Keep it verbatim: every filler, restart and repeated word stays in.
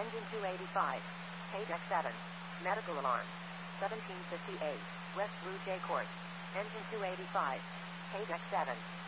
Engine two eighty-five. K deck seven. Medical alarm. seventeen fifty-eight. West Blue Jay Court. Engine two eighty-five. K deck seven.